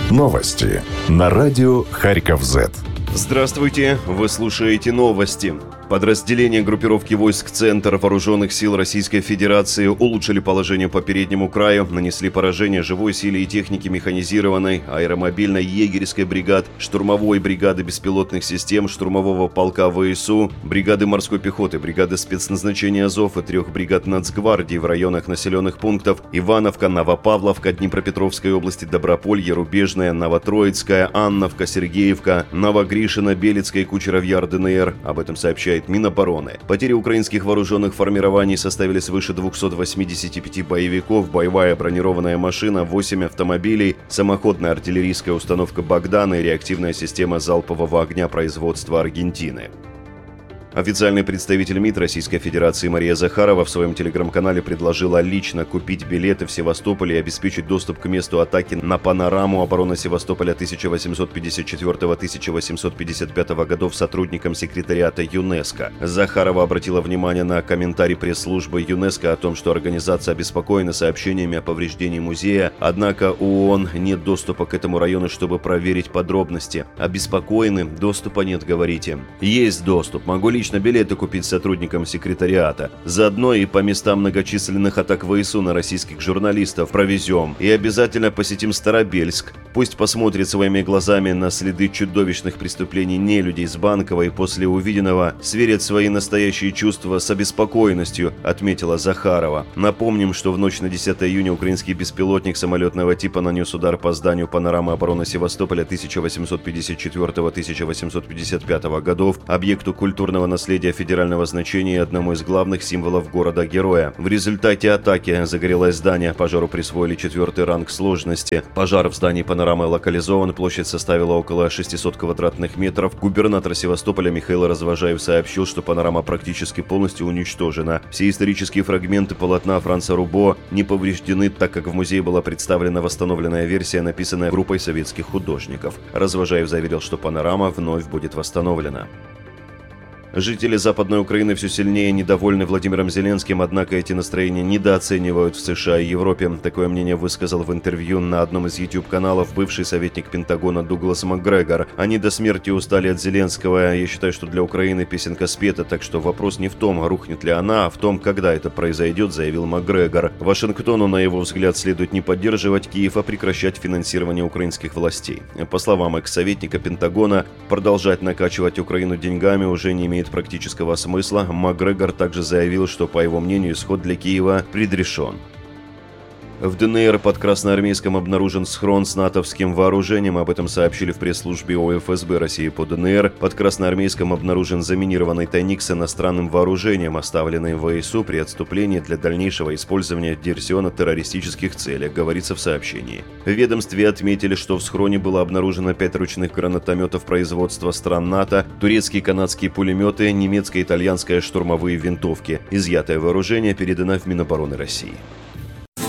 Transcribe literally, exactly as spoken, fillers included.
Новости на радио Харьков-Зет. Здравствуйте, вы слушаете новости. Подразделения группировки войск Центр Вооруженных сил Российской Федерации улучшили положение по переднему краю, нанесли поражение живой силе и технике механизированной, аэромобильной, егерской бригад, штурмовой бригады беспилотных систем, штурмового полка ВСУ, бригады морской пехоты, бригады спецназначения Азов и трех бригад Нацгвардии в районах населенных пунктов Ивановка, Новопавловка, Днепропетровской области, Доброполье, Рубежная, Новотроицкая, Анновка, Сергеевка, Новогришино, Белецкая и Кучеровъяр ДНР. Об этом сообщает Минобороны. Потери украинских вооруженных формирований составили свыше двухсот восьмидесяти пяти боевиков, боевая бронированная машина, восемь автомобилей, самоходная артиллерийская установка «Богдан» и реактивная система залпового огня производства Аргентины. Официальный представитель МИД Российской Федерации Мария Захарова в своем телеграм-канале предложила лично купить билеты в Севастополе и обеспечить доступ к месту атаки на панораму обороны Севастополя тысяча восемьсот пятьдесят четвёртого — тысяча восемьсот пятьдесят пятого годов сотрудникам секретариата ЮНЕСКО. Захарова обратила внимание на комментарий пресс-службы ЮНЕСКО о том, что организация обеспокоена сообщениями о повреждении музея, однако у ООН нет доступа к этому району, чтобы проверить подробности. Обеспокоены? Доступа нет, говорите. Есть доступ. Могу ли лично билеты купить сотрудникам секретариата. Заодно и по местам многочисленных атак ВСУ на российских журналистов провезем. И обязательно посетим Старобельск. Пусть посмотрит своими глазами на следы чудовищных преступлений нелюдей с Банкова и после увиденного сверят свои настоящие чувства с обеспокоенностью, отметила Захарова. Напомним, что в ночь на десятое июня украинский беспилотник самолетного типа нанес удар по зданию панорамы обороны Севастополя тысяча восемьсот пятьдесят четвёртого — тысяча восемьсот пятьдесят пятого годов, объекту культурного наследия федерального значения и одному из главных символов города-героя. В результате атаки загорелось здание, пожару присвоили четвертый ранг сложности. Пожар в здании панорамы локализован, площадь составила около шестисот квадратных метров. Губернатор Севастополя Михаил Развожаев сообщил, что панорама практически полностью уничтожена. Все исторические фрагменты полотна Франца Рубо не повреждены, так как в музее была представлена восстановленная версия, написанная группой советских художников. Развожаев заверил, что панорама вновь будет восстановлена. Жители Западной Украины все сильнее недовольны Владимиром Зеленским, однако эти настроения недооценивают в США и Европе. Такое мнение высказал в интервью на одном из YouTube-каналов бывший советник Пентагона Дуглас Макгрегор. Они до смерти устали от Зеленского. Я считаю, что для Украины песенка спета, так что вопрос не в том, рухнет ли она, а в том, когда это произойдет, заявил Макгрегор. Вашингтону, на его взгляд, следует не поддерживать Киев, а прекращать финансирование украинских властей. По словам экс-советника Пентагона, продолжать накачивать Украину деньгами уже не имеет практического смысла. Макгрегор также заявил, что, по его мнению, исход для Киева предрешен. В ДНР под Красноармейском обнаружен схрон с натовским вооружением. Об этом сообщили в пресс-службе О Эф Эс Бэ России по ДНР. Под Красноармейском обнаружен заминированный тайник с иностранным вооружением, оставленный ВСУ при отступлении для дальнейшего использования в диверсионно-террористических целях, говорится в сообщении. В ведомстве отметили, что в схроне было обнаружено пять ручных гранатометов производства стран НАТО, турецкие и канадские пулеметы, немецко-итальянское штурмовые винтовки. Изъятое вооружение передано в Минобороны России.